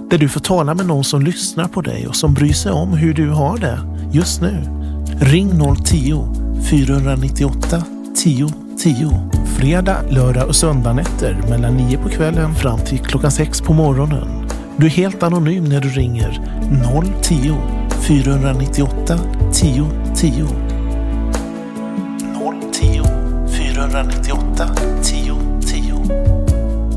Där du får tala med någon som lyssnar på dig och som bryr sig om hur du har det just nu. Ring 010-498 10 10. Fredag, lördag och söndagnätter mellan 9 på kvällen fram till klockan 6 på morgonen. Du är helt anonym när du ringer 010-498 10 10. 010-498 10 10.